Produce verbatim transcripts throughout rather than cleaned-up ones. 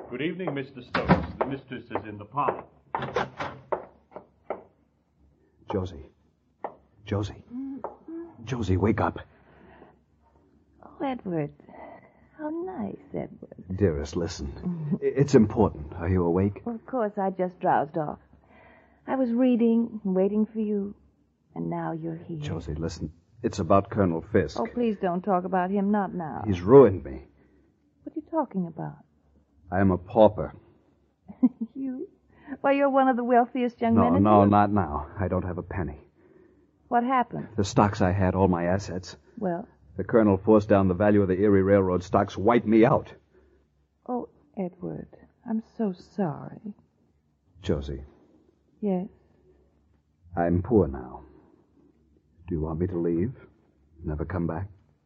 Good evening, Mister Stokes. The mistress is in the parlor. Josie. Josie. Josie, wake up. Oh, Edward. How nice, Edward. Dearest, listen. It's important. Are you awake? Well, of course, I just drowsed off. I was reading, waiting for you, and now you're here. Josie, listen. It's about Colonel Fisk. Oh, please don't talk about him. Not now. He's ruined me. What are you talking about? I am a pauper. You? Why, you're one of the wealthiest young no, men in No, no, the... not now. I don't have a penny. What happened? The stocks I had, all my assets. Well? The Colonel forced down the value of the Erie Railroad stocks, wiped me out. Oh, Edward, I'm so sorry. Josie. Yes? I'm poor now. Do you want me to leave? Never come back?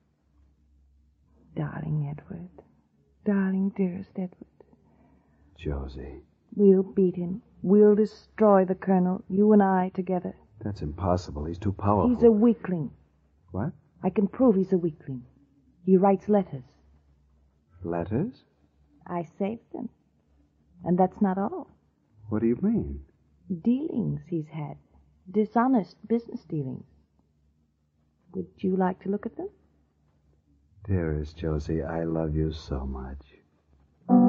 Darling Edward. Darling, dearest Edward. Josie. We'll beat him. We'll destroy the Colonel, you and I together. That's impossible. He's too powerful. He's a weakling. What? I can prove he's a weakling. He writes letters. Letters? I saved them. And that's not all. What do you mean? Dealings he's had. Dishonest business dealings. Would you like to look at them? Dearest Josie, I love you so much.